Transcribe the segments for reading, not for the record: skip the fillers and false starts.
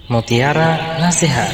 Mutiara Nasihat.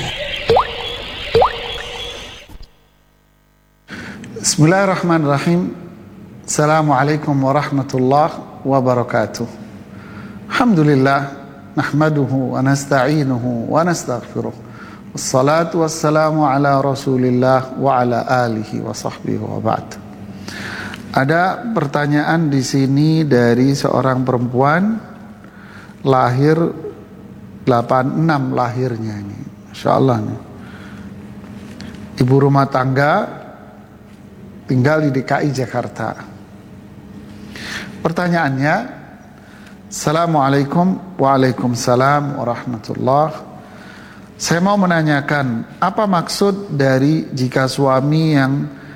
Bismillahirrahmanirrahim. Assalamualaikum warahmatullahi wabarakatuh. Alhamdulillah, nahmaduhu wa nasta'inuhu wa nastaghfiruh. Wassalatu wassalamu ala Rasulillah wa ala alihi wa sahbihi wa ba'd. Ada pertanyaan di sini dari seorang perempuan, lahir 86 lahirnya ini, Masya Allah nih. Ibu rumah tangga, tinggal di DKI Jakarta. Pertanyaannya, Assalamualaikum. Waalaikumsalam warahmatullah. Saya mau menanyakan, apa maksud dari jika suami yang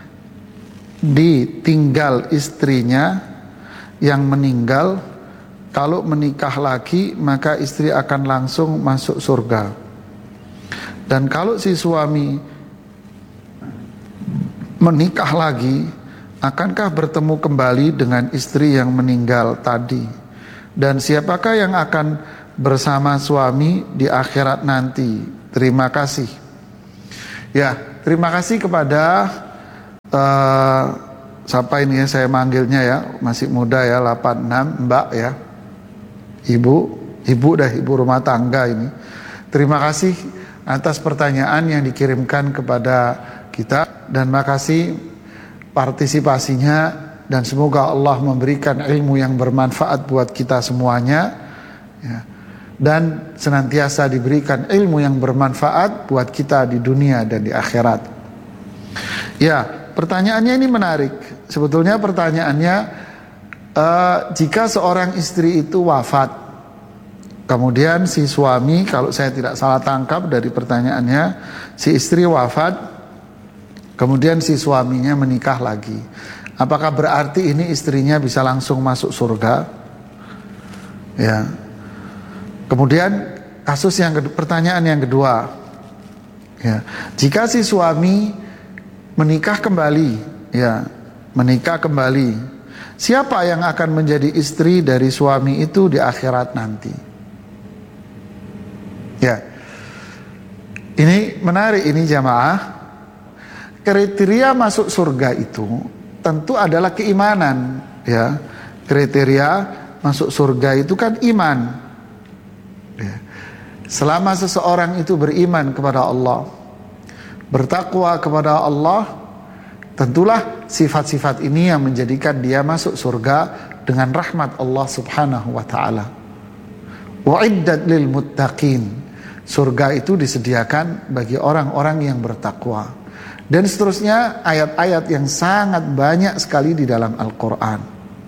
ditinggal istrinya yang meninggal, kalau menikah lagi maka istri akan langsung masuk surga? Dan kalau si suami menikah lagi, akankah bertemu kembali dengan istri yang meninggal tadi? Dan siapakah yang akan bersama suami di akhirat nanti? Terima kasih. Ya, terima kasih kepada siapa ini ya, saya manggilnya ya, masih muda ya, 86, Mbak ya, ibu rumah tangga ini. Terima kasih atas pertanyaan yang dikirimkan kepada kita, dan makasih partisipasinya, dan semoga Allah memberikan ilmu yang bermanfaat buat kita semuanya ya, dan senantiasa diberikan ilmu yang bermanfaat buat kita di dunia dan di akhirat. Ya, pertanyaannya ini menarik. Sebetulnya pertanyaannya, jika seorang istri itu wafat, kemudian si suami, kalau saya tidak salah tangkap dari pertanyaannya, si istri wafat, kemudian si suaminya menikah lagi, apakah berarti ini istrinya bisa langsung masuk surga? Ya. Kemudian kasus yang pertanyaan yang kedua, ya, jika si suami menikah kembali, ya, menikah kembali, siapa yang akan menjadi istri dari suami itu di akhirat nanti? Ya, ini menarik ini jamaah. Kriteria masuk surga itu tentu adalah keimanan, ya. Kriteria masuk surga itu kan iman, ya. Selama seseorang itu beriman kepada Allah, bertakwa kepada Allah, tentulah sifat-sifat ini yang menjadikan dia masuk surga dengan rahmat Allah subhanahu wa ta'ala. Wa'iddat lil muttaqin. Surga itu disediakan bagi orang-orang yang bertakwa. Dan seterusnya ayat-ayat yang sangat banyak sekali di dalam Al-Quran.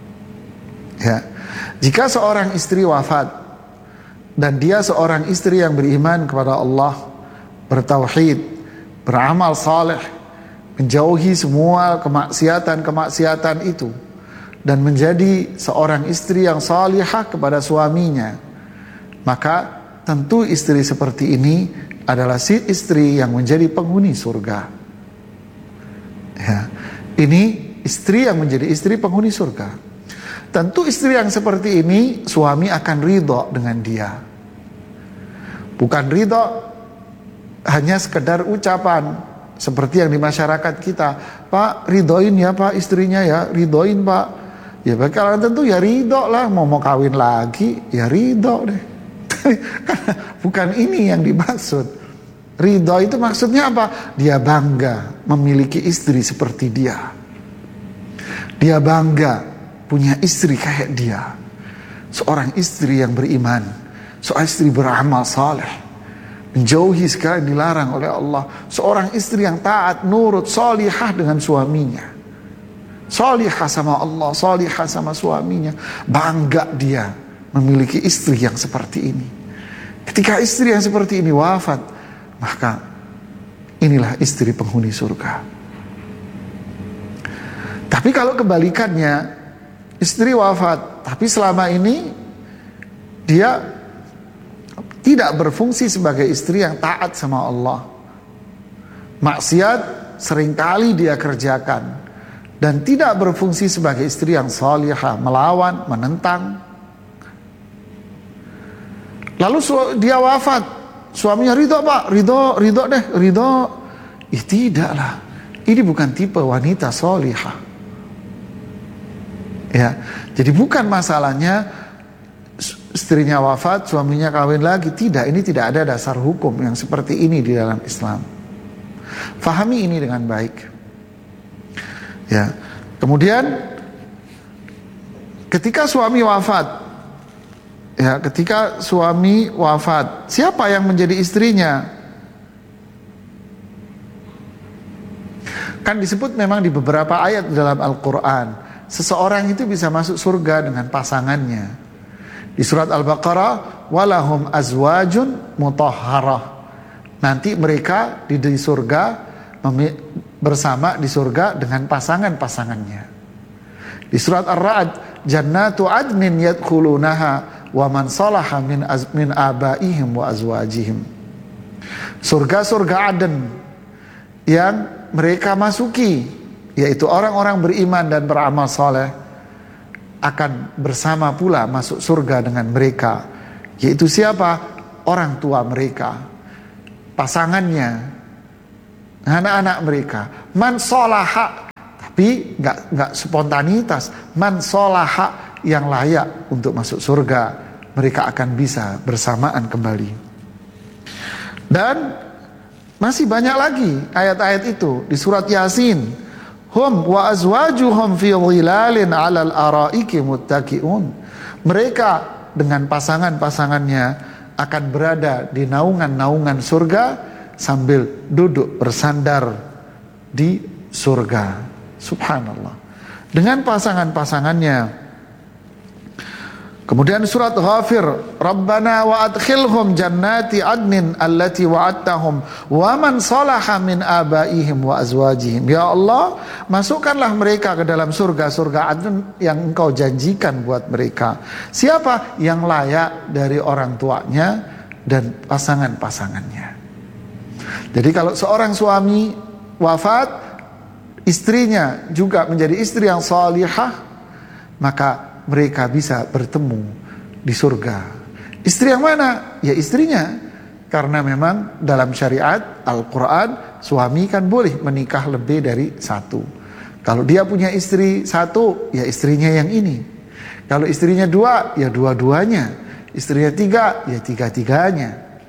Ya. Jika seorang istri wafat dan dia seorang istri yang beriman kepada Allah, bertauhid, beramal saleh, menjauhi semua kemaksiatan-kemaksiatan itu, dan menjadi seorang istri yang salihah kepada suaminya, maka tentu istri seperti ini adalah si istri yang menjadi penghuni surga. Ya, ini istri yang menjadi istri penghuni surga. Tentu istri yang seperti ini suami akan ridho dengan dia. Bukan ridho hanya sekedar ucapan seperti yang di masyarakat kita, Pak ridhoin ya Pak istrinya ya, ridhoin Pak. Ya bakalan tentu ya ridho lah, mau kawin lagi ya ridho deh. Bukan ini yang dimaksud. Ridho itu maksudnya apa? Dia bangga memiliki istri seperti dia. Dia bangga punya istri kayak dia. Seorang istri yang beriman, seorang istri beramal saleh, menjauhi segala yang dilarang oleh Allah. Seorang istri yang taat, nurut, salihah dengan suaminya, salihah sama Allah, salihah sama suaminya. Bangga dia memiliki istri yang seperti ini. Ketika istri yang seperti ini wafat, maka inilah istri penghuni surga. Tapi kalau kebalikannya, istri wafat, tapi selama ini dia tidak berfungsi sebagai istri yang taat sama Allah, maksiat seringkali dia kerjakan, dan tidak berfungsi sebagai istri yang salihah, melawan, menentang. Lalu dia wafat, suaminya ridho Pak, ridho deh, ridho. Tidaklah. Ini bukan tipe wanita solihah. Ya, jadi bukan masalahnya istrinya wafat, suaminya kawin lagi. Tidak, ini tidak ada dasar hukum yang seperti ini di dalam Islam. Fahami ini dengan baik. Ya. Kemudian ketika suami wafat, siapa yang menjadi istrinya? Kan disebut memang di beberapa ayat dalam Al-Quran, seseorang itu bisa masuk surga dengan pasangannya. Di surat Al-Baqarah, walahum azwajun mutahharah. Nanti mereka di surga bersama di surga dengan pasangan-pasangannya. Di surat Ar-Ra'd, jannatu adnin yadkhulunaha wa man salaha min abaihim wa azwajihim. Surga-surga Aden yang mereka masuki, yaitu orang-orang beriman dan beramal saleh, akan bersama pula masuk surga dengan mereka. Yaitu siapa? Orang tua mereka, pasangannya, anak-anak mereka. Man solaha, tapi nggak spontanitas. Man solaha, yang layak untuk masuk surga, mereka akan bisa bersamaan kembali. Dan masih banyak lagi ayat-ayat itu di surat Yasin. Hum wa azwajuhum fi dhilalin 'alal araiki muttaqiun. Mereka dengan pasangan-pasangannya akan berada di naungan-naungan surga sambil duduk bersandar di surga. Subhanallah. Dengan pasangan-pasangannya. Kemudian surat Ghafir, Rabbana wa adkhilhum jannati adnin allati wa'adtahum wa man salaha min abaihim wa azwajihim. Ya Allah, masukkanlah mereka ke dalam surga-surga adn yang engkau janjikan buat mereka. Siapa? Yang layak dari orang tuanya dan pasangan-pasangannya. Jadi kalau seorang suami wafat, istrinya juga menjadi istri yang salihah, maka mereka bisa bertemu di surga. Istri yang mana? Ya istrinya. Karena memang dalam syariat Al-Quran, suami kan boleh menikah lebih dari satu. Kalau dia punya istri satu, ya istrinya yang ini. Kalau istrinya dua, ya dua-duanya. Istrinya tiga, ya tiga-tiganya.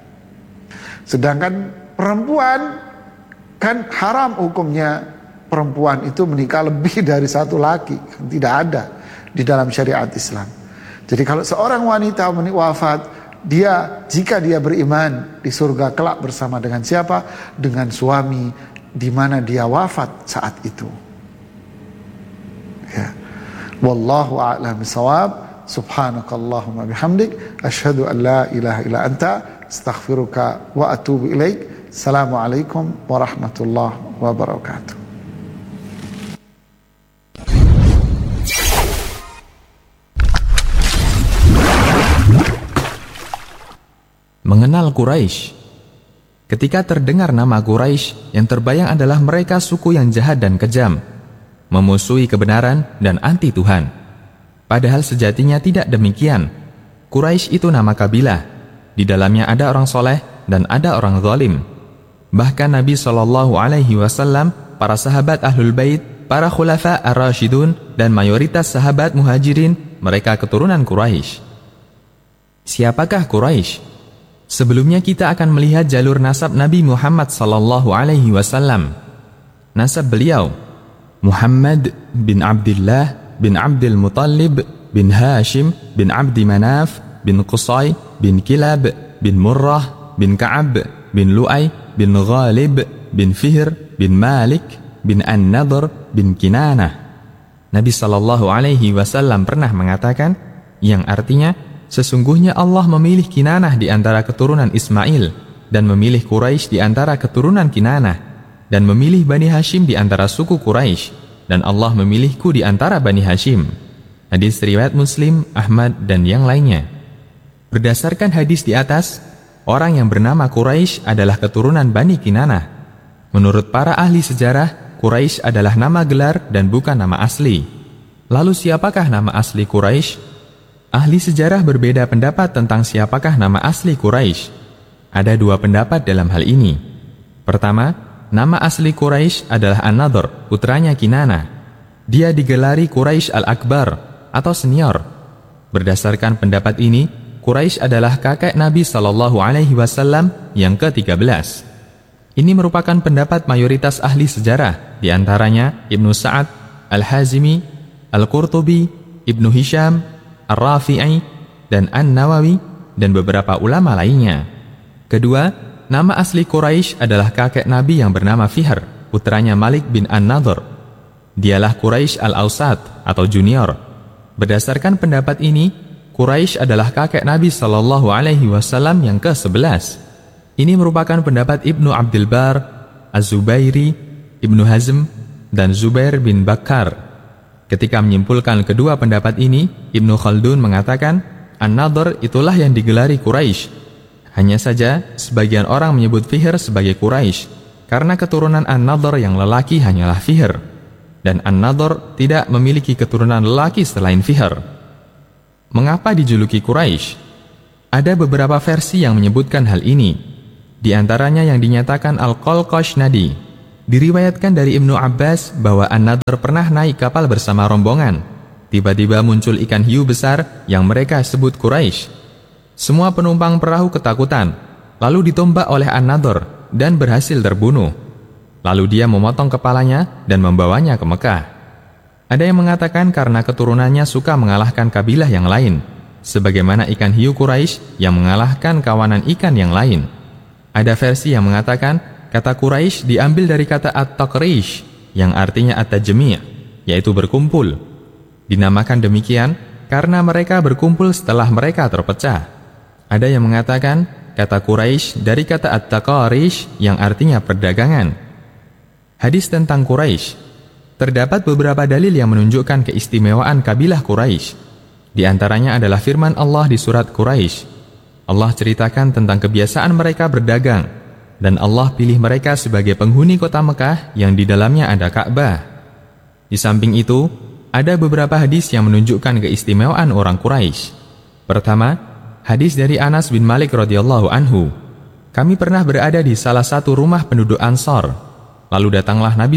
Sedangkan perempuan, kan haram hukumnya perempuan itu menikah lebih dari satu laki. Tidak ada di dalam syariat Islam. Jadi kalau seorang wanita wafat, jika dia beriman, di surga kelak bersama dengan siapa? Dengan suami di mana dia wafat saat itu. Ya. Wallahu a'lam bishawab. Subhanakallahumma bihamdik, asyhadu an la ilaha illa anta, astaghfiruka wa atubu ilaik. Assalamualaikum warahmatullahi wabarakatuh. Mengenal Quraisy. Ketika terdengar nama Quraisy, yang terbayang adalah mereka suku yang jahat dan kejam, memusuhi kebenaran dan anti Tuhan. Padahal sejatinya tidak demikian. Quraisy itu nama kabilah. Di dalamnya ada orang soleh dan ada orang zalim. Bahkan Nabi SAW, para sahabat Ahlul Bait, para khulafa ar-rasyidun, dan mayoritas sahabat muhajirin, mereka keturunan Quraisy. Siapakah Quraisy? Sebelumnya kita akan melihat jalur nasab Nabi Muhammad SAW. Nasab beliau, Muhammad bin Abdullah bin Abdul Muttalib bin Hashim bin Abdi Manaf bin Qusay bin Kilab bin Murrah bin Ka'ab bin Lu'ay bin Ghalib bin Fihr bin Malik bin An-Nadr bin Kinanah. Nabi SAW pernah mengatakan, yang artinya, sesungguhnya Allah memilih Kinanah di antara keturunan Ismail, dan memilih Quraisy di antara keturunan Kinanah, dan memilih Bani Hashim di antara suku Quraisy, dan Allah memilihku di antara Bani Hashim. Hadis riwayat Muslim, Ahmad, dan yang lainnya. Berdasarkan hadis di atas, orang yang bernama Quraisy adalah keturunan Bani Kinanah. Menurut para ahli sejarah, Quraisy adalah nama gelar dan bukan nama asli. Lalu siapakah nama asli Quraisy? Ahli sejarah berbeda pendapat tentang siapakah nama asli Quraisy. Ada dua pendapat dalam hal ini. Pertama, nama asli Quraisy adalah An-Nadhr, putranya Kinanah. Dia digelari Quraisy Al-Akbar atau senior. Berdasarkan pendapat ini, Quraisy adalah kakek Nabi SAW yang ke-13. Ini merupakan pendapat mayoritas ahli sejarah, di antaranya Ibnu Sa'ad, Al-Hazimi, Al-Qurtubi, Ibnu Hisham, Ar-Rafi'i, dan An-Nawawi, dan beberapa ulama lainnya. Kedua, nama asli Quraisy adalah kakek Nabi yang bernama Fihr, putranya Malik bin An-Nadhr. Dialah Quraisy Al-Awsat atau junior. Berdasarkan pendapat ini, Quraisy adalah kakek Nabi SAW yang ke-11. Ini merupakan pendapat Ibnu Abdul Bar, Az-Zubairi, Ibnu Hazm, dan Zubair bin Bakkar. Ketika menyimpulkan kedua pendapat ini, Ibnu Khaldun mengatakan, An-Nadhr itulah yang digelari Quraisy. Hanya saja, sebagian orang menyebut Fihr sebagai Quraisy, karena keturunan An-Nadhr yang lelaki hanyalah Fihr, dan An-Nadhr tidak memiliki keturunan lelaki selain Fihr. Mengapa dijuluki Quraisy? Ada beberapa versi yang menyebutkan hal ini. Di antaranya yang dinyatakan Al-Qalqashnadi. Diriwayatkan dari Ibnu Abbas bahwa An-Nadhr pernah naik kapal bersama rombongan. Tiba-tiba muncul ikan hiu besar yang mereka sebut Quraisy. Semua penumpang perahu ketakutan, lalu ditombak oleh An-Nadhr dan berhasil terbunuh. Lalu dia memotong kepalanya dan membawanya ke Mekah. Ada yang mengatakan karena keturunannya suka mengalahkan kabilah yang lain, sebagaimana ikan hiu Quraisy yang mengalahkan kawanan ikan yang lain. Ada versi yang mengatakan kata Quraisy diambil dari kata At-Taqrish yang artinya At-Tajmi', yaitu berkumpul. Dinamakan demikian karena mereka berkumpul setelah mereka terpecah. Ada yang mengatakan kata Quraisy dari kata At-Taqarish yang artinya perdagangan. Hadis tentang Quraisy. Terdapat beberapa dalil yang menunjukkan keistimewaan kabilah Quraisy. Di antaranya adalah firman Allah di surat Quraisy. Allah ceritakan tentang kebiasaan mereka berdagang, dan Allah pilih mereka sebagai penghuni kota Mekah yang di dalamnya ada Ka'bah. Di samping itu, ada beberapa hadis yang menunjukkan keistimewaan orang Quraisy. Pertama, hadis dari Anas bin Malik radhiyallahu anhu. Kami pernah berada di salah satu rumah penduduk Ansor. Lalu datanglah Nabi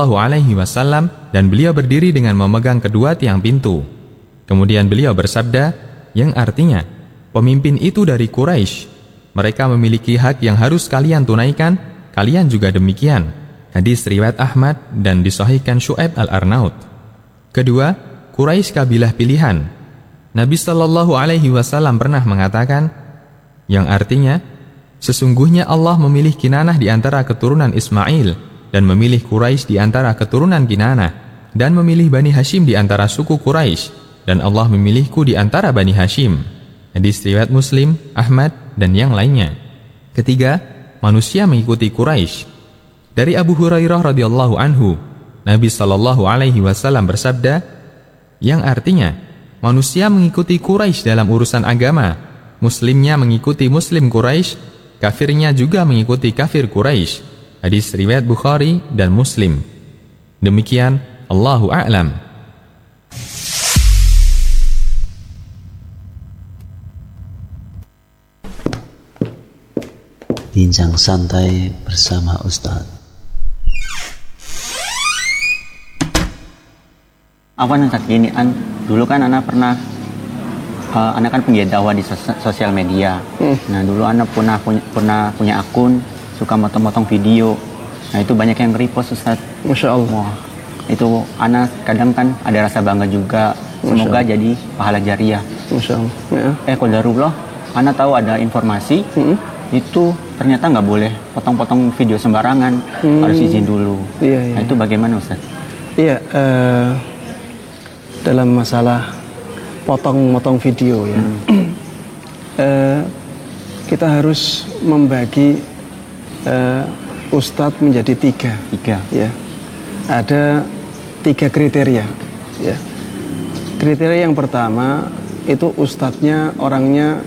SAW dan beliau berdiri dengan memegang kedua tiang pintu. Kemudian beliau bersabda, yang artinya, pemimpin itu dari Quraisy. Mereka memiliki hak yang harus kalian tunaikan, kalian juga demikian. Hadis riwayat Ahmad dan disahihkan Syu'aib Al-Arnaud. Kedua, Quraisy kabilah pilihan. Nabi SAW pernah mengatakan, yang artinya, sesungguhnya Allah memilih Kinanah di antara keturunan Ismail, dan memilih Quraisy di antara keturunan Kinanah, dan memilih Bani Hashim di antara suku Quraisy, dan Allah memilihku di antara Bani Hashim. Hadis riwayat Muslim, Ahmad, dan yang lainnya. Ketiga, manusia mengikuti Quraisy. Dari Abu Hurairah radhiyallahu anhu, Nabi SAW bersabda, yang artinya, manusia mengikuti Quraisy dalam urusan agama, muslimnya mengikuti muslim Quraisy, kafirnya juga mengikuti kafir Quraisy. Hadis riwayat Bukhari dan Muslim. Demikian, Allahu a'lam. Bincang santai bersama Ustadz. Apa nih Ustadz gini, dulu kan anak pernah, anak kan penggiat dakwah di sosial media. Nah dulu anak pernah punya akun, suka motong-motong video. Nah itu banyak yang repost Ustadz. Masya Allah. Wah, itu anak kadang kan ada rasa bangga juga. Semoga jadi pahala jariah. Masya Allah. Ya. Qadarullah, anak tahu ada informasi itu ternyata nggak boleh potong-potong video sembarangan, harus izin dulu. Iya. Nah itu bagaimana Ustadz? Iya, dalam masalah potong-potong video ya, kita harus membagi Ustadz menjadi tiga. Ya. Ada 3 kriteria. Ya. Kriteria yang pertama itu Ustadznya orangnya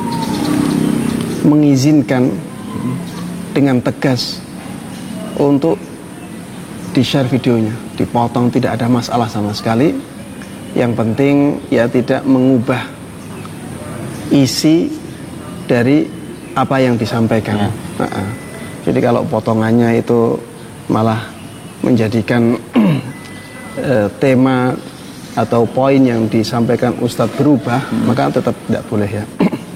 mengizinkan dengan tegas untuk di-share videonya, dipotong, tidak ada masalah sama sekali. Yang penting ya tidak mengubah isi dari apa yang disampaikan. Jadi kalau potongannya itu malah menjadikan tema atau poin yang disampaikan Ustadz berubah, maka tetap tidak boleh ya.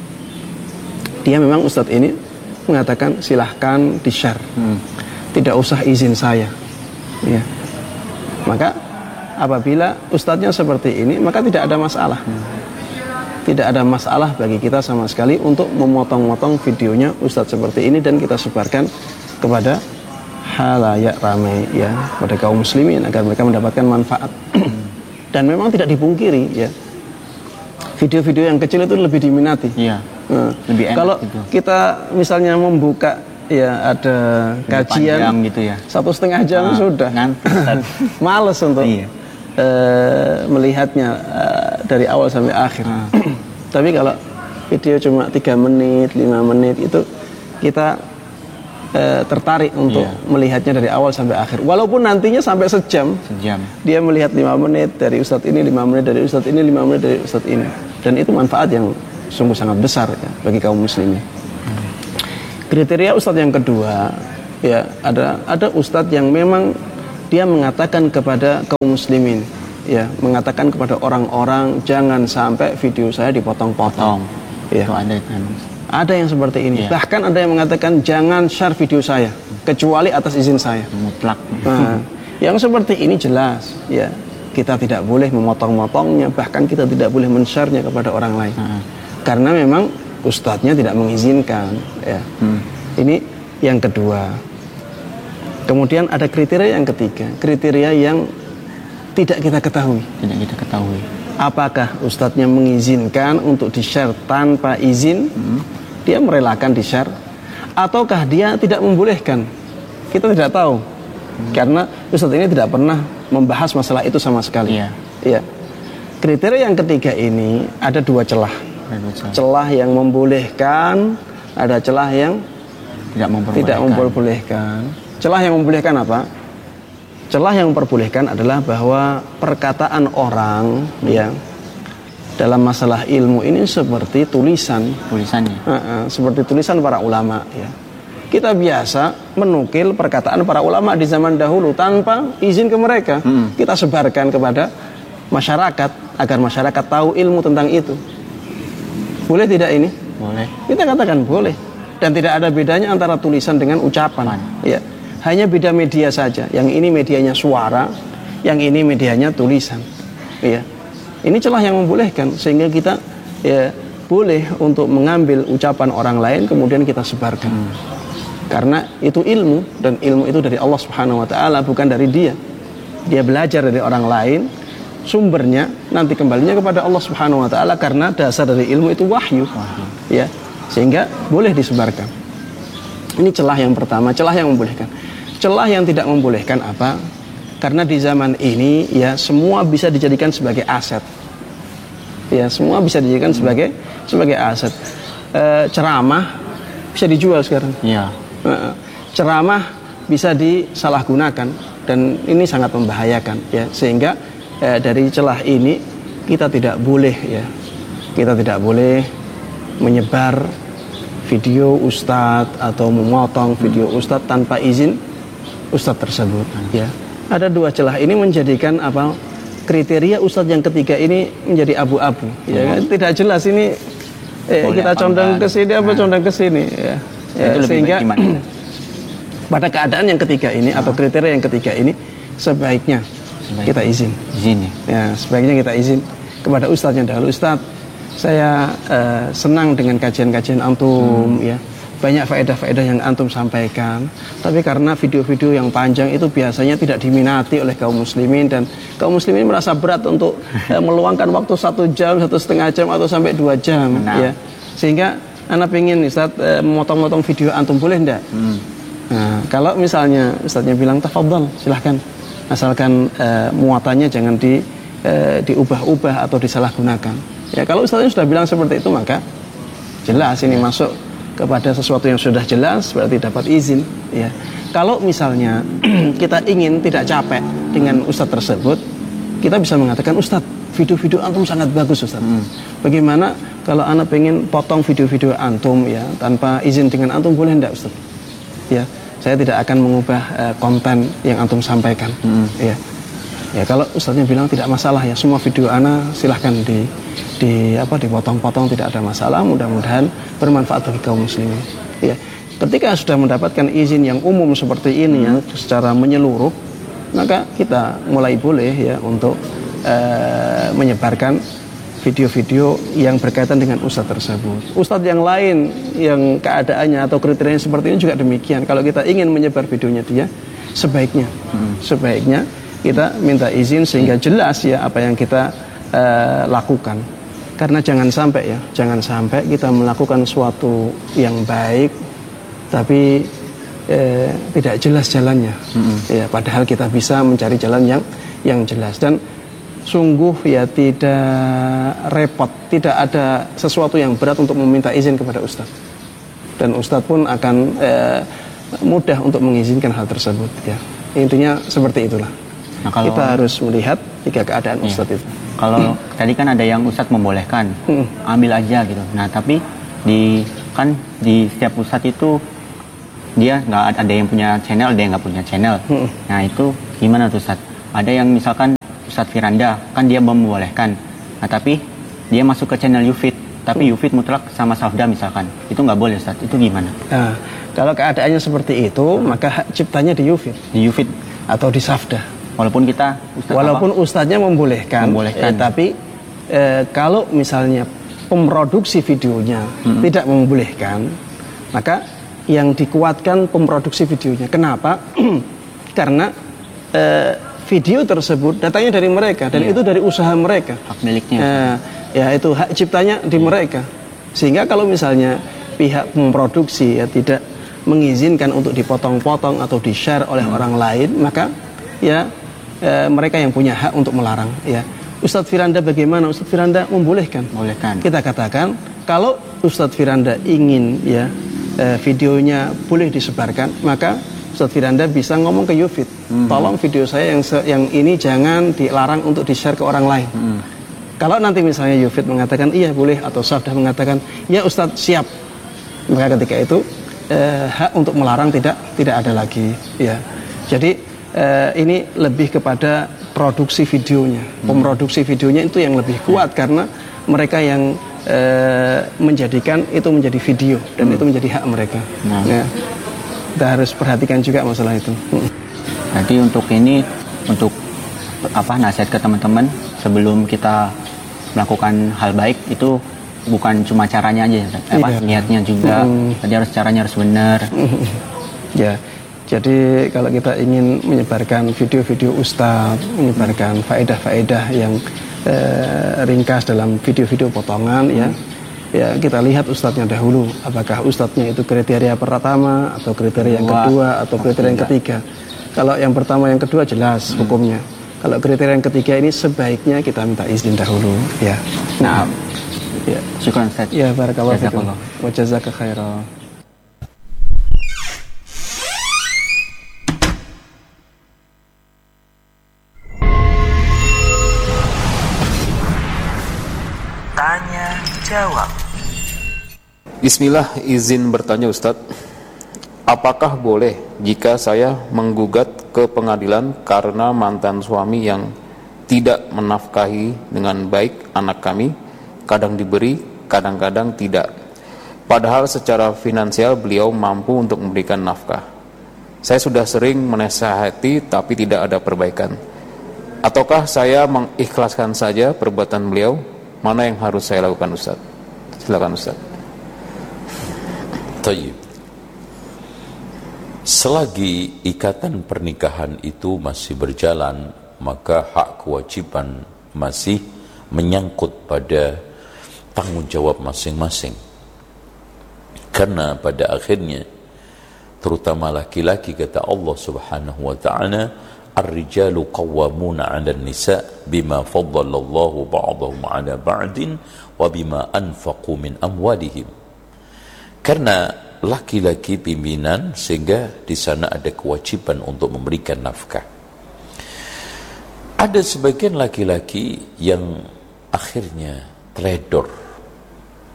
Dia memang Ustadz ini mengatakan silahkan di-share, tidak usah izin saya ya. Maka apabila Ustadznya seperti ini, maka tidak ada masalah. Tidak ada masalah bagi kita sama sekali untuk memotong-motong videonya Ustadz seperti ini dan kita sebarkan kepada halayak ramai ya, pada kaum muslimin agar mereka mendapatkan manfaat. Dan memang tidak dipungkiri ya, video-video yang kecil itu lebih diminati. Iya. Lebih enak Kalau gitu. kita misalnya membuka ya ada kajian Panjang gitu ya. 1,5 jam sudah Ngantuk. males untuk Iya. melihatnya dari awal sampai akhir. Tapi kalau video cuma 3 menit, 5 menit itu kita tertarik untuk melihatnya dari awal sampai akhir. Walaupun nantinya sampai sejam. Dia melihat 5 menit dari Ustadz ini, 5 menit dari Ustadz ini, 5 menit dari Ustadz ini. Dan itu manfaat yang sungguh sangat besar ya, bagi kaum muslimin. Kriteria Ustadz yang kedua ya, ada Ustadz yang memang dia mengatakan kepada kaum muslimin ya, mengatakan kepada orang-orang jangan sampai video saya dipotong-potong ya. Itu ada kan. Ada yang seperti ini. Bahkan ada yang mengatakan jangan share video saya kecuali atas izin saya. Mutlak. Nah, yang seperti ini jelas ya, kita tidak boleh memotong-motongnya, bahkan kita tidak boleh men-share-nya kepada orang lain. Karena memang ustadznya tidak mengizinkan ya. Ini yang kedua. Kemudian ada kriteria yang ketiga, kriteria yang tidak kita ketahui. Tidak kita ketahui. Apakah ustadznya mengizinkan untuk di-share tanpa izin? Dia merelakan di-share, ataukah dia tidak membolehkan? Kita tidak tahu. Karena ustadz ini tidak pernah membahas masalah itu sama sekali. Ya. Kriteria yang ketiga ini ada 2 celah. Celah yang membolehkan, ada celah yang tidak membolehkan. Celah yang membolehkan apa? Celah yang memperbolehkan adalah bahwa perkataan orang ya dalam masalah ilmu ini seperti tulisannya, seperti tulisan para ulama ya. Kita biasa menukil perkataan para ulama di zaman dahulu tanpa izin ke mereka. Kita sebarkan kepada masyarakat agar masyarakat tahu ilmu tentang itu. Boleh tidak ini? Boleh. Kita katakan boleh. Dan tidak ada bedanya antara tulisan dengan ucapan. Ya. Hanya beda media saja. Yang ini medianya suara, yang ini medianya tulisan. Ya. Ini celah yang membolehkan sehingga kita ya boleh untuk mengambil ucapan orang lain kemudian kita sebarkan. Karena itu ilmu dan ilmu itu dari Allah Subhanahu wa taala, bukan dari dia. Dia belajar dari orang lain, sumbernya nanti kembalinya kepada Allah Subhanahu wa taala karena dasar dari ilmu itu wahyu. Ya. Sehingga boleh disebarkan. Ini celah yang pertama, celah yang membolehkan. Celah yang tidak membolehkan apa? Karena di zaman ini ya semua bisa dijadikan sebagai aset. Ya, semua bisa dijadikan sebagai aset. Ceramah bisa dijual sekarang. Iya. Ceramah bisa disalahgunakan dan ini sangat membahayakan ya. Sehingga dari celah ini kita tidak boleh ya. Kita tidak boleh menyebar video ustadz atau memotong video ustadz tanpa izin ustadz tersebut ya. Ada 2 celah ini menjadikan apa kriteria ustadz yang ketiga ini menjadi abu-abu ya kan? Tidak jelas ini kita condong ke sini apa condong ke sini ya. Sehingga pada keadaan yang ketiga ini atau kriteria yang ketiga ini sebaiknya kita izin ya, sebaiknya kita izin kepada ustadz yang dahulu. Ustadz, saya senang dengan kajian-kajian antum ya, banyak faedah-faedah yang antum sampaikan, tapi karena video-video yang panjang itu biasanya tidak diminati oleh kaum muslimin dan kaum muslimin merasa berat untuk meluangkan waktu 1 jam, 1,5 jam atau sampai 2 jam ya. Sehingga anak pengen Ustaz memotong-motong video antum, boleh enggak? Nah, kalau misalnya Ustaznya bilang tafadhal, silahkan, asalkan muatannya jangan diubah-ubah atau disalahgunakan. Ya, kalau Ustaznya sudah bilang seperti itu, maka jelas ini masuk kepada sesuatu yang sudah jelas, berarti dapat izin ya. Kalau misalnya kita ingin tidak capek dengan Ustadz tersebut, kita bisa mengatakan, Ustadz, video-video antum sangat bagus Ustadz. Bagaimana kalau ana pengen potong video-video antum ya tanpa izin dengan antum, boleh enggak Ustaz? Ya, saya tidak akan mengubah konten yang antum sampaikan. Ya. Ya, kalau Ustaznya bilang tidak masalah ya, semua video ana silahkan dipotong-potong, tidak ada masalah. Mudah-mudahan bermanfaat bagi kaum muslimin. Ya. Ketika sudah mendapatkan izin yang umum seperti ini ya, secara menyeluruh, maka kita mulai boleh ya untuk menyebarkan video-video yang berkaitan dengan ustadz tersebut. Ustadz yang lain yang keadaannya atau kriterianya seperti ini juga demikian. Kalau kita ingin menyebar videonya dia, sebaiknya kita minta izin sehingga jelas ya apa yang kita lakukan. Karena jangan sampai kita melakukan suatu yang baik tapi tidak jelas jalannya. Ya, padahal kita bisa mencari jalan yang jelas. Dan sungguh ya tidak repot, tidak ada sesuatu yang berat untuk meminta izin kepada ustadz. Dan ustadz pun akan mudah untuk mengizinkan hal tersebut. Ya, intinya seperti itulah. Nah, kalau kita harus melihat jika keadaan ustadz itu. Kalau tadi kan ada yang ustadz membolehkan, ambil aja gitu. Nah, tapi di setiap ustadz itu dia nggak ada yang punya channel, ada yang nggak punya channel. Nah, itu gimana tuh Ustadz? Ada yang misalkan Ustadz Firanda kan dia membolehkan, nah tapi dia masuk ke channel Yufid, tapi Yufid mutlak sama Safda misalkan, itu nggak boleh Ustadz, itu gimana? Nah, kalau keadaannya seperti itu, maka hak ciptanya di Yufid atau di Safda. Walaupun ustadznya membolehkan. Tapi kalau misalnya pemroduksi videonya tidak membolehkan, maka yang dikuatkan pemroduksi videonya. Kenapa? Karena video tersebut datangnya dari mereka dan itu dari usaha mereka. Hak miliknya. Ya itu hak ciptanya di mereka. Sehingga kalau misalnya pihak memproduksi ya tidak mengizinkan untuk dipotong-potong atau di-share oleh orang lain, maka ya mereka yang punya hak untuk melarang. Ya. Ustadz Firanda bagaimana? Ustadz Firanda membolehkan. Kita katakan kalau Ustadz Firanda ingin ya videonya boleh disebarkan, maka Ustadz Firanda bisa ngomong ke Yufid, tolong video saya yang ini jangan dilarang untuk di-share ke orang lain. Kalau nanti misalnya Yufid mengatakan iya boleh, atau Safdah mengatakan ya Ustadz siap, maka ketika itu hak untuk melarang tidak ada lagi. Ya, jadi ini lebih kepada produksi videonya, pemroduksi videonya itu yang lebih kuat karena mereka yang menjadikan itu menjadi video dan itu menjadi hak mereka. Ya, kita harus perhatikan juga masalah itu. Jadi untuk nasihat ke teman-teman sebelum kita melakukan hal baik itu bukan cuma caranya aja, niatnya juga. Tadi caranya harus benar. Ya. Jadi kalau kita ingin menyebarkan video-video ustadz, menyebarkan faedah-faedah yang ringkas dalam video-video potongan, ya kita lihat ustadznya dahulu. Apakah ustadznya itu kriteria pertama atau kriteria yang kedua atau kriteria yang ketiga? Kalau yang pertama yang kedua jelas hukumnya. Kalau kriteria yang ketiga ini sebaiknya kita minta izin dahulu. Ya. Nah, ya, syukran Ustaz. Ya, barakallahu fikum. Wa jazaka khairan. Tanya jawab. Bismillah, izin bertanya Ustadz, apakah boleh jika saya menggugat ke pengadilan karena mantan suami yang tidak menafkahi dengan baik anak kami, kadang diberi, kadang-kadang tidak, padahal secara finansial beliau mampu untuk memberikan nafkah. Saya sudah sering menasihati tapi tidak ada perbaikan. Ataukah saya mengikhlaskan saja perbuatan beliau? Mana yang harus saya lakukan Ustaz? Silakan Ustaz. Tayyib. Selagi ikatan pernikahan itu masih berjalan, maka hak kewajiban masih menyangkut pada tanggung jawab masing-masing. Karena pada akhirnya, terutama laki-laki, kata Allah Subhanahu wa ta'ala, Ar-rijalu qawwamuna 'alan nisa bima faddalallahu ba'dahum 'ala ba'din wa bima anfaqu min amwalihim. Karena laki-laki pimpinan, sehingga di sana ada kewajiban untuk memberikan nafkah. Ada sebagian laki-laki yang akhirnya teledor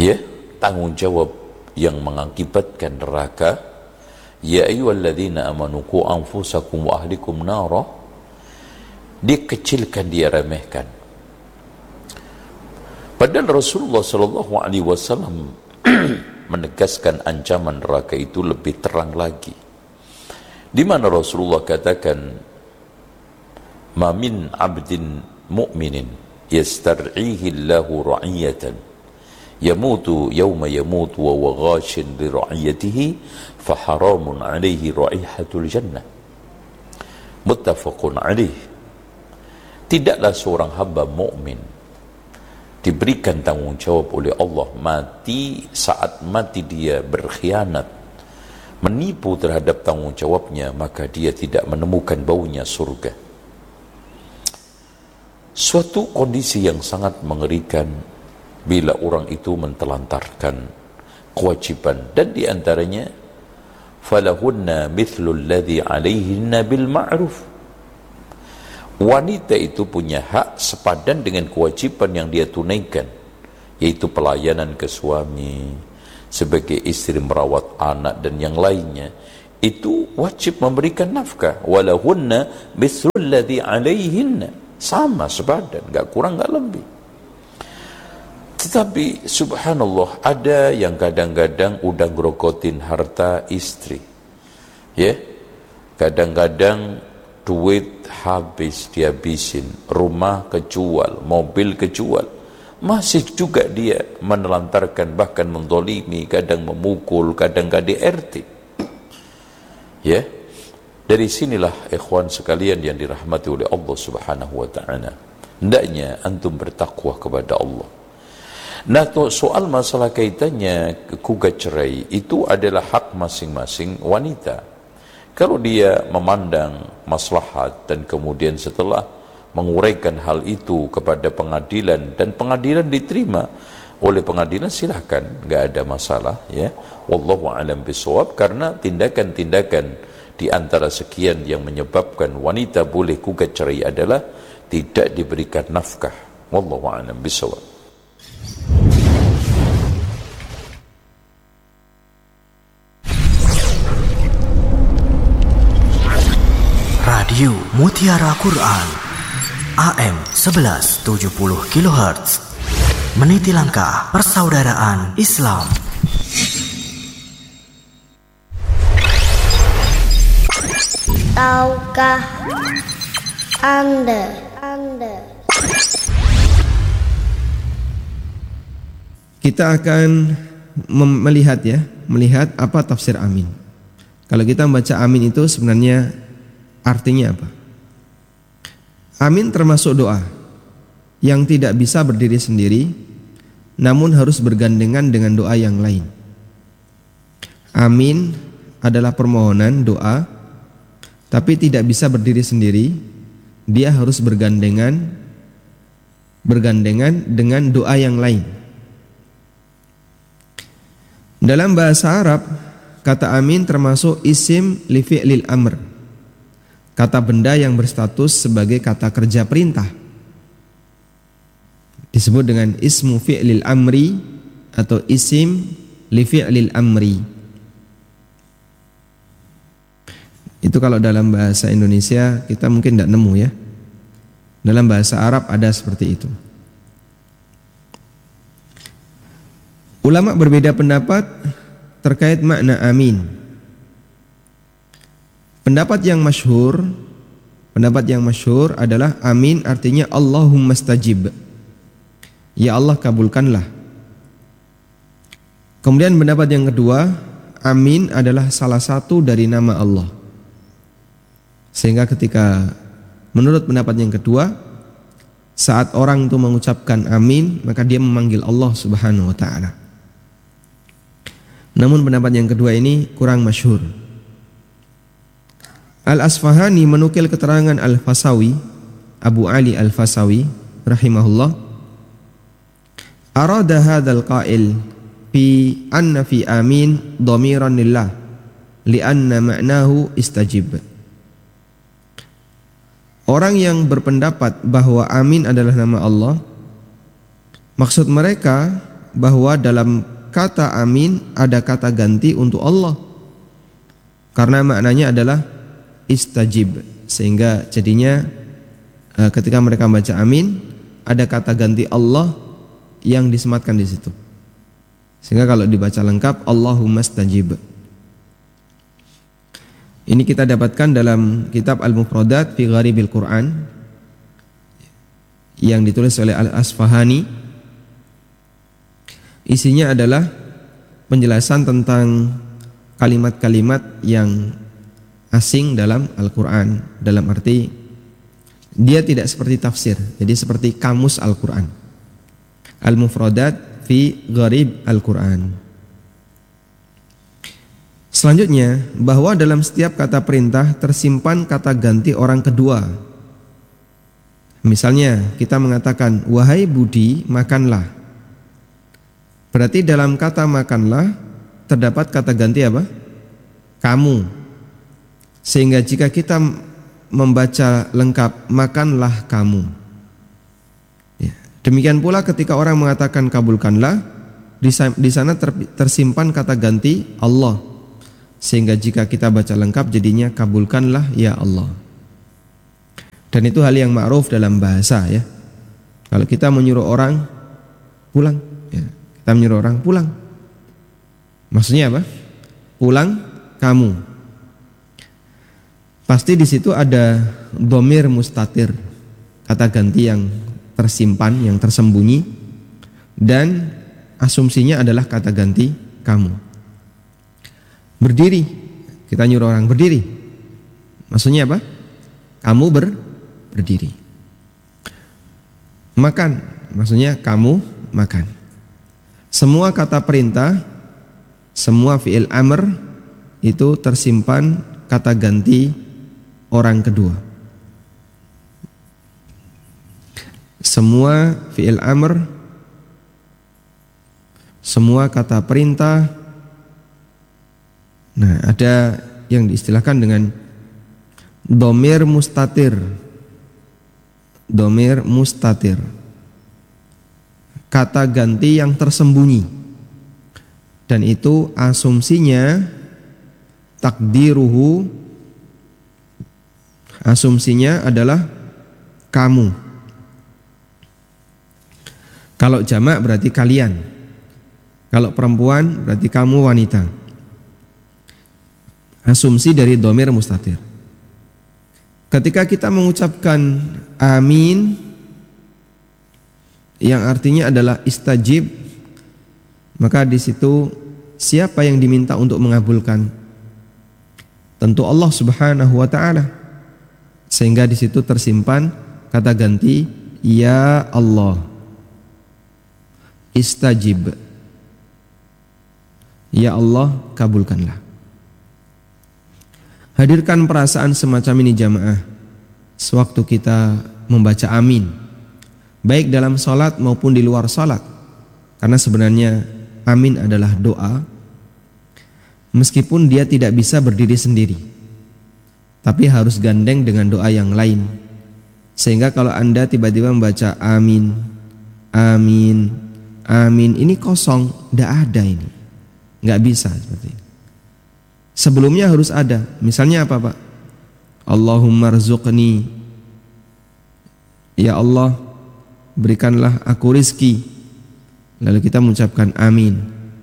Ya, tanggung jawab yang mengakibatkan neraka. Ya ayyuhalladzina amanu qu anfusakum wa ahlikum nara. Dikecilkan, dia remehkan. Padahal Rasulullah sallallahu alaihi wasallam menegaskan ancaman neraka itu lebih terang lagi. Di mana Rasulullah katakan, "Ma min 'abdin mu'minin yastar'ihi Allahu ra'iyatan yamutu yawma yamutu wa huwa ghashin li ra'iyatihi fa haramun 'alaihi ra'ihatul jannah." Muttafaqun 'alaih. Tidaklah seorang hamba mukmin diberikan tanggung jawab oleh Allah mati saat mati dia berkhianat, menipu terhadap tanggung jawabnya, maka dia tidak menemukan baunya surga. Suatu kondisi yang sangat mengerikan bila orang itu mentelantarkan kewajiban, dan diantaranya falahunna mithlul ladzi 'alaihinna bil ma'ruf. Wanita itu punya hak sepadan dengan kewajiban yang dia tunaikan, yaitu pelayanan ke suami, sebagai istri merawat anak dan yang lainnya. Itu wajib memberikan nafkah. Walahunna mithlul ladzi 'alaihinna, sama sepadan, enggak kurang enggak lebih. Tetapi subhanallah, ada yang kadang-kadang udah ngerogotin harta istri, ya, kadang-kadang duit habis dihabisin, rumah kejual, mobil kejual, masih juga dia menelantarkan, bahkan mendolimi, kadang memukul, kadang KDRT. Ya, dari sinilah ikhwan sekalian yang dirahmati oleh Allah Subhanahu wa taala, hendaknya antum bertakwa kepada Allah. Nah, soal masalah kaitannya gugat cerai itu adalah hak masing-masing wanita. Kalau dia memandang maslahat dan kemudian setelah menguraikan hal itu kepada pengadilan dan pengadilan diterima oleh pengadilan, silahkan, nggak ada masalah, ya. Wallahu a'lam bishawab. Karena tindakan-tindakan di antara sekian yang menyebabkan wanita boleh gugat cerai adalah tidak diberikan nafkah. Wallahu a'lam bishawab. Radio Mutiara Quran AM 1170 kHz, meniti langkah persaudaraan Islam. Tahukah Anda kita akan melihat apa tafsir amin. Kalau kita membaca amin itu sebenarnya artinya apa? Amin termasuk doa yang tidak bisa berdiri sendiri, namun harus bergandengan dengan doa yang lain. Amin adalah permohonan doa, tapi tidak bisa berdiri sendiri. Dia harus bergandengan dengan doa yang lain. Dalam bahasa Arab, kata amin termasuk isim li fi'lil amr, kata benda yang berstatus sebagai kata kerja perintah. Disebut dengan ismu fi'lil amri atau isim li fi'lil amri. Itu kalau dalam bahasa Indonesia kita mungkin tidak nemu, ya. Dalam bahasa Arab ada seperti itu. Ulama berbeda pendapat terkait makna amin. Pendapat yang masyhur adalah amin artinya Allahumma stajib, ya Allah kabulkanlah. Kemudian pendapat yang kedua, amin adalah salah satu dari nama Allah. Sehingga ketika menurut pendapat yang kedua, saat orang itu mengucapkan amin, maka dia memanggil Allah Subhanahu wa taala. Namun pendapat yang kedua ini kurang masyhur. Al-Asfahani menukil keterangan Al-Fasawi, Abu Ali Al-Fasawi rahimahullah, arada hadzal qail fi anna fi amin dhamiran lillah li'anna ma'nahu istajib. Orang yang berpendapat bahwa amin adalah nama Allah, maksud mereka bahwa dalam kata amin ada kata ganti untuk Allah, karena maknanya adalah istajib, sehingga jadinya ketika mereka membaca amin ada kata ganti Allah yang disematkan di situ, sehingga kalau dibaca lengkap Allahumma stajib. Ini kita dapatkan dalam kitab Al-Mufradat fi Gharibil Quran yang ditulis oleh Al-Asfahani. Isinya adalah penjelasan tentang kalimat-kalimat yang asing dalam Al-Quran, dalam arti dia tidak seperti tafsir, jadi seperti kamus Al-Quran. Al-Mufradat fi Gharib Al-Quran. Selanjutnya, bahwa dalam setiap kata perintah tersimpan kata ganti orang kedua. Misalnya kita mengatakan wahai Budi makanlah, berarti dalam kata makanlah terdapat kata ganti apa? Kamu. Sehingga jika kita membaca lengkap makanlah kamu, ya. Demikian pula ketika orang mengatakan kabulkanlah, di sana tersimpan kata ganti Allah, sehingga jika kita baca lengkap jadinya kabulkanlah ya Allah. Dan itu hal yang ma'ruf dalam bahasa, ya. Kalau kita menyuruh orang pulang, ya, kita menyuruh orang pulang, maksudnya apa? Pulang kamu. Pasti di situ ada dhamir mustatir, kata ganti yang tersimpan, yang tersembunyi, dan asumsinya adalah kata ganti kamu. Berdiri, kita nyuruh orang berdiri, maksudnya apa? Kamu berdiri. Makan, maksudnya kamu makan. Semua kata perintah, semua fi'il amr itu tersimpan kata ganti orang kedua. Semua fi'il amr, semua kata perintah. Nah, ada yang diistilahkan dengan dhamir mustatir. Dhamir mustatir, kata ganti yang tersembunyi, dan itu asumsinya takdiruhu, asumsinya adalah kamu. Kalau jamak berarti kalian, kalau perempuan berarti kamu wanita. Asumsi dari dhamir mustatir. Ketika kita mengucapkan amin yang artinya adalah istajib, maka di situ siapa yang diminta untuk mengabulkan? Tentu Allah Subhanahu wa taala. Sehingga di situ tersimpan kata ganti ya Allah. Istajib. Ya Allah, kabulkanlah. Hadirkan perasaan semacam ini jamaah sewaktu kita membaca amin, baik dalam sholat maupun di luar sholat. Karena sebenarnya amin adalah doa, meskipun dia tidak bisa berdiri sendiri, tapi harus gandeng dengan doa yang lain. Sehingga kalau Anda tiba-tiba membaca amin, amin, amin, ini kosong, tidak ada ini, nggak bisa seperti ini. Sebelumnya harus ada. Misalnya apa, Pak? Allahumma rzuqni, ya Allah berikanlah aku rizki. Lalu kita mengucapkan amin.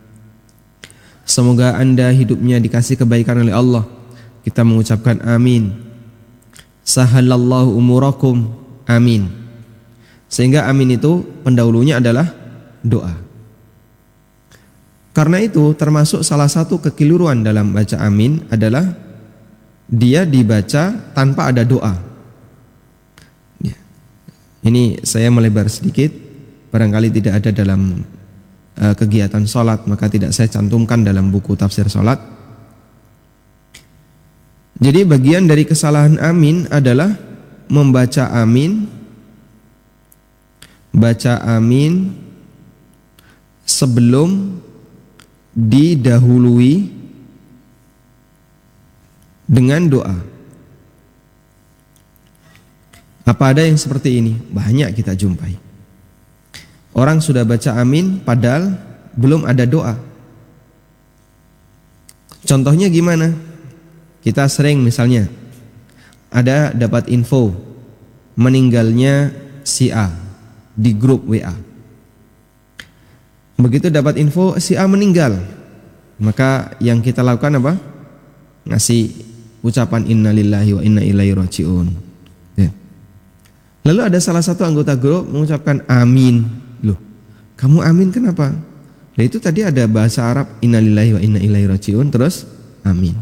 Semoga Anda hidupnya dikasih kebaikan oleh Allah. Kita mengucapkan amin. Sahalallahu umurakum, amin. Sehingga amin itu pendahulunya adalah doa. Karena itu termasuk salah satu kekeliruan dalam baca amin adalah dia dibaca tanpa ada doa. Ya. Ini saya melebar sedikit, barangkali tidak ada dalam kegiatan sholat, maka tidak saya cantumkan dalam buku tafsir sholat. Jadi bagian dari kesalahan amin adalah membaca amin, baca amin sebelum didahului dengan doa. Apa ada yang seperti ini? Banyak kita jumpai. Orang sudah baca amin padahal belum ada doa. Contohnya gimana? Kita sering misalnya ada dapat info meninggalnya si A di grup WA. Begitu dapat info si A meninggal, maka yang kita lakukan apa? Ngasih ucapan innalillahi wa inna ilaihi rajiun. Ya. Lalu ada salah satu anggota grup mengucapkan amin. Loh, kamu amin kenapa? Nah itu tadi ada bahasa Arab innalillahi wa inna ilaihi rajiun terus amin.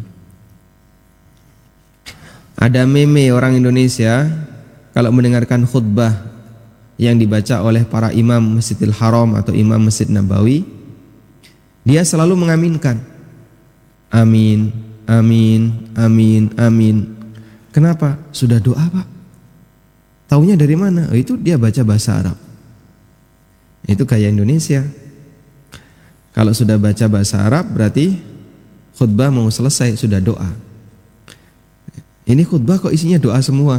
Ada meme orang Indonesia kalau mendengarkan khutbah yang dibaca oleh para imam Masjidil Haram atau imam Masjid Nabawi, dia selalu mengaminkan amin, amin, amin, amin. Kenapa? Sudah doa Pak. Taunya dari mana? Oh, itu dia baca bahasa Arab. Itu kayak Indonesia. Kalau sudah baca bahasa Arab berarti khutbah mau selesai, sudah doa. Ini khutbah kok isinya doa semua.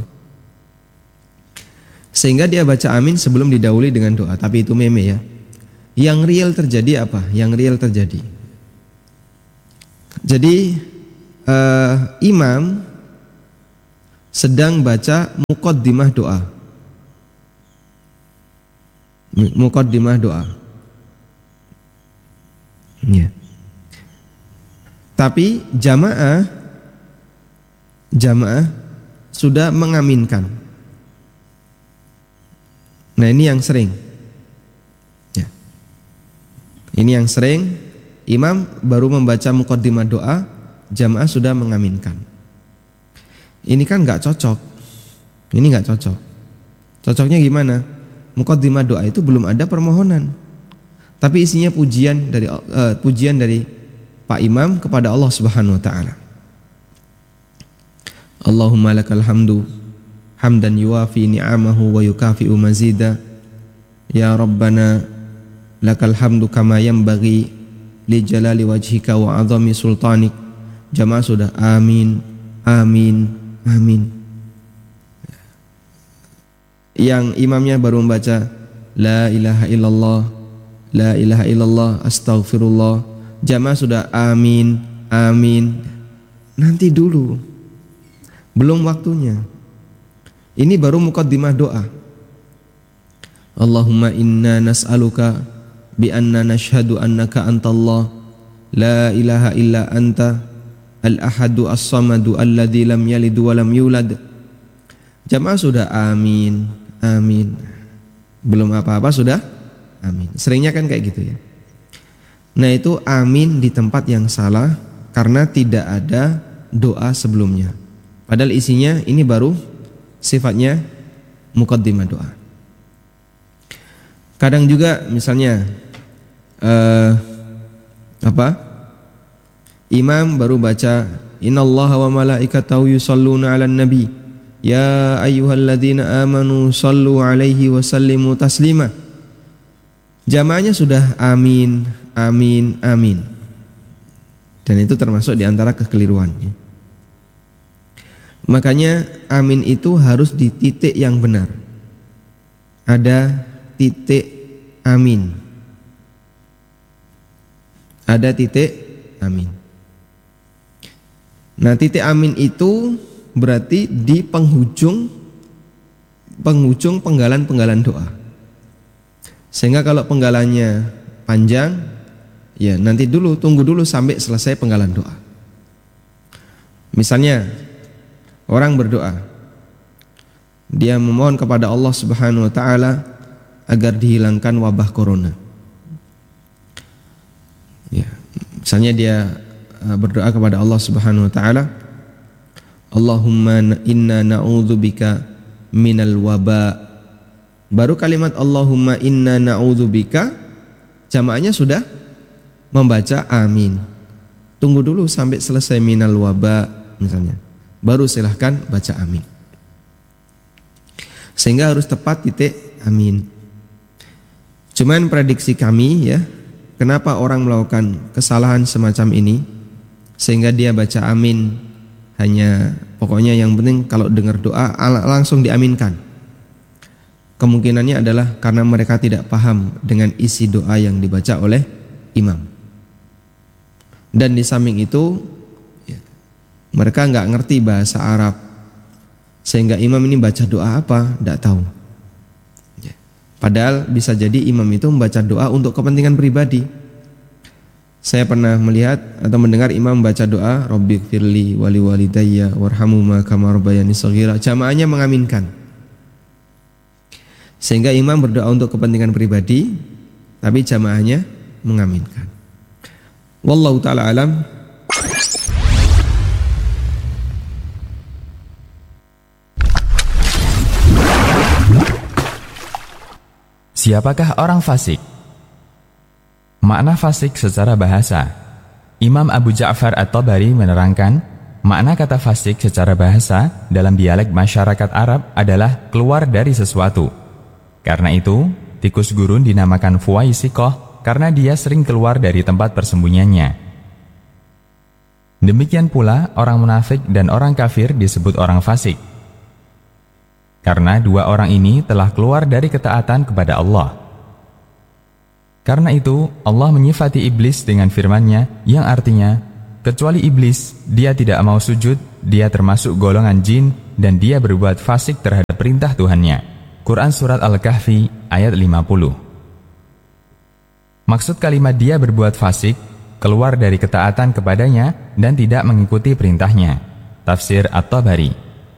Sehingga dia baca amin sebelum didahului dengan doa. Tapi itu meme ya. Yang real terjadi apa? Yang real terjadi. Jadi imam sedang baca muqaddimah doa. Muqaddimah doa. Ya. Tapi jamaah sudah mengaminkan. Nah ini yang sering. Ya. Ini yang sering. Imam baru membaca muqaddimah doa, jamaah sudah mengaminkan. Ini kan nggak cocok. Ini nggak cocok. Cocoknya gimana? Muqaddimah doa itu belum ada permohonan, tapi isinya pujian dari Pak Imam kepada Allah Subhanahu Wa Taala. Allahumma lakal hamdu hamdan yuwafi ni'amahu wa yukafi'u mazida. Ya Rabbana lakal hamdu kama yanbaghi li jalali wajhika wa 'azami sultanik. Jamaah sudah amin, amin, amin. Yang imamnya baru membaca la ilaha illallah, la ilaha illallah, astaghfirullah. Jamaah sudah amin, amin. Nanti dulu, belum waktunya. Ini baru muqaddimah doa. Allahumma inna nas'aluka bi anna nashhadu annaka antallah la ilaha illa anta al-ahadu as-samadu alladzi lam yalid wa lam yulad. Jamaah sudah amin, amin. Belum apa-apa sudah amin. Seringnya kan kayak gitu ya. Nah itu amin di tempat yang salah karena tidak ada doa sebelumnya. Padahal isinya ini baru sifatnya muqaddimah doa. Kadang juga misalnya imam baru baca innallaha wa malaikatahu yusholluna 'alan nabi ya ayyuhalladzina amanu shallu 'alaihi wa sallimu taslima. Jamaahnya sudah amin, amin, amin. Dan itu termasuk di antara kekeliruan. Makanya amin itu harus di titik yang benar. Ada titik amin. Ada titik amin. Nah titik amin itu berarti di penghujung penggalan doa. Sehingga kalau penggalannya panjang, ya nanti dulu, tunggu dulu sampai selesai penggalan doa. Misalnya orang berdoa, dia memohon kepada Allah Subhanahu Wa Taala agar dihilangkan wabah corona. Ya, misalnya dia berdoa kepada Allah Subhanahu Wa Taala, Allahumma inna na'udzubika minal waba. Baru kalimat Allahumma inna na'udzubika, jamaahnya sudah membaca amin. Tunggu dulu sampai selesai minal waba misalnya, baru silahkan baca amin. Sehingga harus tepat titik amin. Cuman prediksi kami ya, kenapa orang melakukan kesalahan semacam ini sehingga dia baca amin hanya pokoknya yang penting kalau dengar doa langsung diaminkan. kemungkinannya adalah karena mereka tidak paham dengan isi doa yang dibaca oleh imam. Dan di samping itu mereka nggak ngerti bahasa Arab, sehingga imam ini baca doa apa tidak tahu. Padahal bisa jadi imam itu membaca doa untuk kepentingan pribadi. Saya pernah melihat atau mendengar imam membaca doa Rabbighfirli wali walidayya warhamhuma kama rabbayani shaghira. Jamaahnya mengaminkan. Sehingga imam berdoa untuk kepentingan pribadi, tapi jamaahnya mengaminkan. Wallahu ta'ala alam. Siapakah orang fasik? Makna fasik secara bahasa. Imam Abu Ja'far At-Tabari menerangkan, makna kata fasik secara bahasa dalam dialek masyarakat Arab adalah keluar dari sesuatu. Karena itu, tikus gurun dinamakan fuwaisikoh karena dia sering keluar dari tempat persembunyiannya. Demikian pula orang munafik dan orang kafir disebut orang fasik. Karena dua orang ini telah keluar dari ketaatan kepada Allah. Karena itu, Allah menyifati iblis dengan firman-Nya yang artinya, kecuali iblis, dia tidak mau sujud, dia termasuk golongan jin, dan dia berbuat fasik terhadap perintah Tuhan-Nya. Quran Surat Al-Kahfi ayat 50. Maksud kalimat dia berbuat fasik, keluar dari ketaatan kepadanya dan tidak mengikuti perintahnya. Tafsir At-Tabari.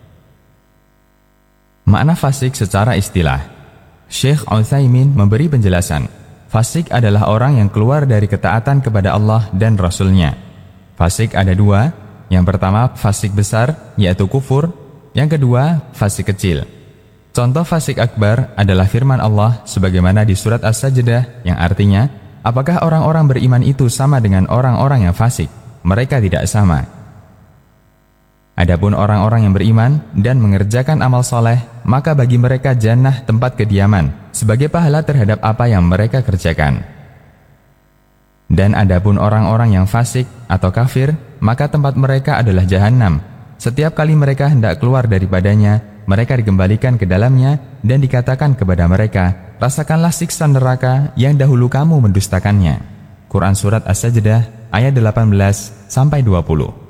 Makna fasik secara istilah. Syekh Utsaimin memberi penjelasan. Fasik adalah orang yang keluar dari ketaatan kepada Allah dan Rasul-Nya. Fasik ada dua. Yang pertama fasik besar, yaitu kufur. Yang kedua fasik kecil. Contoh fasik akbar adalah firman Allah sebagaimana di surat As-Sajdah yang artinya, apakah orang-orang beriman itu sama dengan orang-orang yang fasik? Mereka tidak sama. Adapun orang-orang yang beriman dan mengerjakan amal soleh, maka bagi mereka jannah tempat kediaman, sebagai pahala terhadap apa yang mereka kerjakan. Dan adapun orang-orang yang fasik atau kafir, maka tempat mereka adalah jahanam. Setiap kali mereka hendak keluar daripadanya, mereka dikembalikan ke dalamnya dan dikatakan kepada mereka, rasakanlah siksa neraka yang dahulu kamu mendustakannya. Quran Surat As-Sajdah ayat 18-20.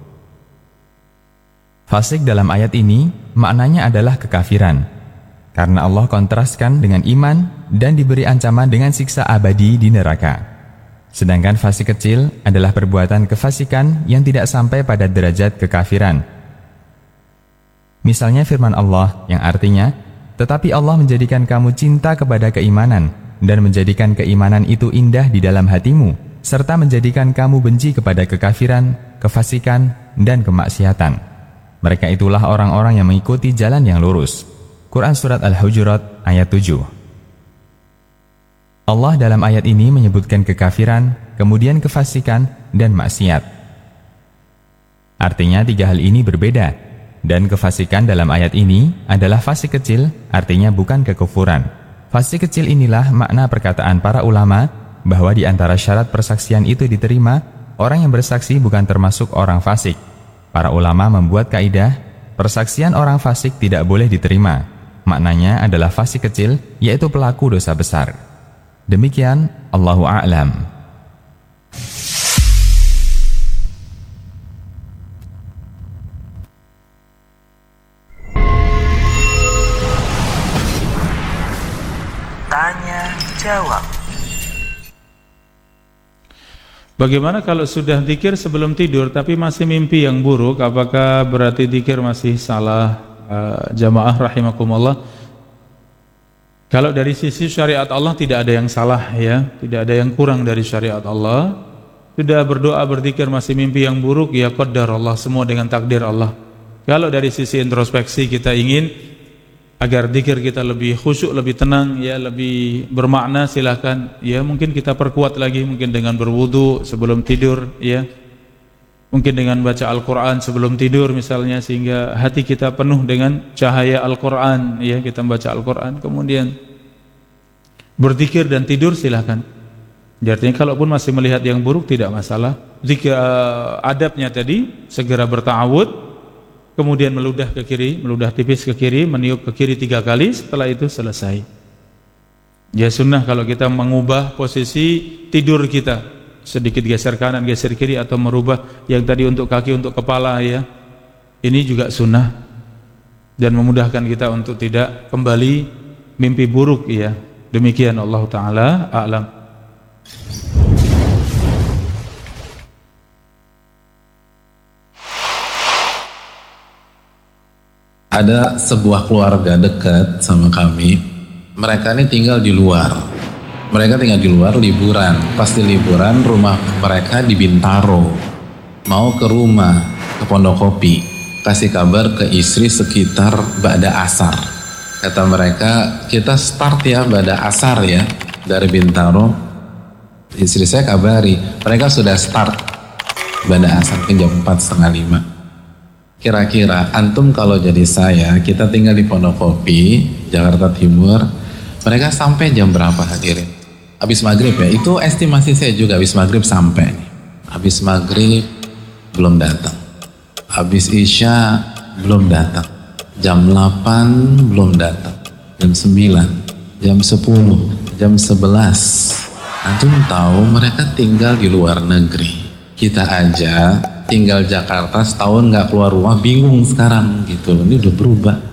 Fasik dalam ayat ini maknanya adalah kekafiran. Karena Allah kontraskan dengan iman dan diberi ancaman dengan siksa abadi di neraka. Sedangkan fasik kecil adalah perbuatan kefasikan yang tidak sampai pada derajat kekafiran. Misalnya firman Allah yang artinya, tetapi Allah menjadikan kamu cinta kepada keimanan dan menjadikan keimanan itu indah di dalam hatimu, serta menjadikan kamu benci kepada kekafiran, kefasikan, dan kemaksiatan. Mereka itulah orang-orang yang mengikuti jalan yang lurus. Quran Surat Al-Hujurat ayat 7. Allah dalam ayat ini menyebutkan kekafiran, kemudian kefasikan, dan maksiat. Artinya tiga hal ini berbeda. Dan kefasikan dalam ayat ini adalah fasik kecil, artinya bukan kekufuran. Fasik kecil inilah makna perkataan para ulama bahwa di antara syarat persaksian itu diterima, orang yang bersaksi bukan termasuk orang fasik. Para ulama membuat kaidah, persaksian orang fasik tidak boleh diterima. Maknanya adalah fasik kecil, yaitu pelaku dosa besar. Demikian, Allahu a'lam. Tanya jawab. Bagaimana kalau sudah zikir sebelum tidur tapi masih mimpi yang buruk, apakah berarti zikir masih salah? Jamaah rahimakumullah. Kalau dari sisi syariat Allah tidak ada yang salah ya, tidak ada yang kurang dari syariat Allah. Sudah berdoa berzikir masih mimpi yang buruk, ya qadar Allah, semua dengan takdir Allah. Kalau dari sisi introspeksi kita ingin agar zikir kita lebih khusyuk, lebih tenang, ya lebih bermakna, silahkan. Ya mungkin kita perkuat lagi, mungkin dengan berwudu sebelum tidur, ya. Mungkin dengan baca Al-Quran sebelum tidur misalnya, sehingga hati kita penuh dengan cahaya Al-Quran, ya kita membaca Al-Quran, kemudian berzikir dan tidur, silahkan. Artinya kalaupun masih melihat yang buruk tidak masalah. Zikir adabnya tadi segera berta'awud, kemudian meludah ke kiri, meludah tipis ke kiri, meniup ke kiri 3 kali, setelah itu selesai. Ya sunnah kalau kita mengubah posisi tidur kita, sedikit geser kanan, geser kiri, atau merubah yang tadi untuk kaki, untuk kepala ya. Ini juga sunnah dan memudahkan kita untuk tidak kembali mimpi buruk ya. Demikian Allah Ta'ala a'lam. Ada sebuah keluarga dekat sama kami. Mereka ini tinggal di luar. Mereka tinggal di luar liburan. Pasti liburan, rumah mereka di Bintaro. Mau ke rumah, ke Pondokopi. Kasih kabar ke istri sekitar ba'da asar. Kata mereka, kita start ya ba'da asar ya. Dari Bintaro. Istri saya kabari, mereka sudah start ba'da asar ke jam 4:30. Kira-kira antum kalau jadi saya, kita tinggal di Pondokopi, Jakarta Timur, mereka sampai jam berapa hadirin? Habis maghrib ya, itu estimasi saya juga, habis maghrib sampai. Habis maghrib belum datang, habis isya belum datang, jam 8 belum datang, jam 9, jam 10, jam 11. Antum tahu mereka tinggal di luar negeri. Kita aja tinggal Jakarta setahun nggak keluar rumah, bingung sekarang gitu. Ini udah berubah.